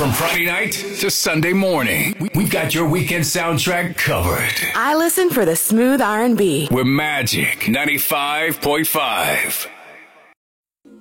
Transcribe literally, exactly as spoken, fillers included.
From Friday night to Sunday morning, we- we've got your weekend soundtrack covered. I listen for the smooth R and B. We're Magic ninety-five point five.